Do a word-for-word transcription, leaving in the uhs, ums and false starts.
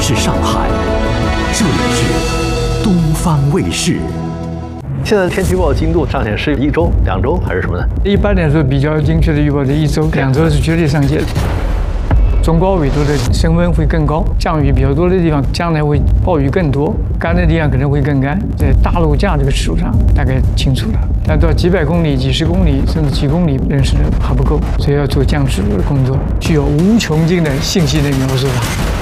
是上海，这里是东方卫视。现在天气预报精度上限是一周、两周还是什么呢？ 一般来说，比较精确的预报的一周、两周是绝对上限。中高纬度的升温会更高，降雨比较多的地方将来会暴雨更多，干的地方可能会更干。在大陆架这个尺度上，大概清楚了。但到几百公里、几十公里甚至几公里认识的还不够，所以要做降尺度的工作，具有无穷尽的信息的描述法。